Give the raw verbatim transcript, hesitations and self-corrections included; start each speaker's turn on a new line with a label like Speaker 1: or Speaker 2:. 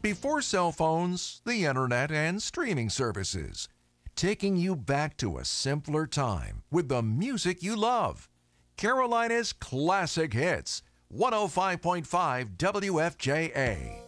Speaker 1: Before cell phones, the internet, and streaming services, taking you back to a simpler time with the music you love. Carolina's Classic Hits, one oh five point five W F J A.